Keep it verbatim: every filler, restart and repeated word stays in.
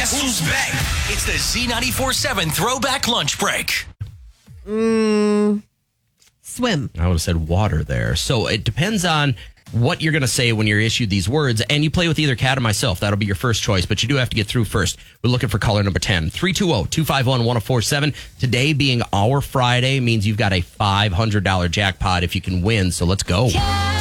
Guess who's back? It's the Z ninety-four seven Throwback Lunch Break. Mm, swim. I would have said water there. So it depends on what you're going to say when you're issued these words, and you play with either Kat or myself. That'll be your first choice, but you do have to get through first. We're looking for caller number ten. three two zero, two five one, one zero four seven. Today being our Friday means you've got a five hundred dollars jackpot if you can win, so let's go. Yeah.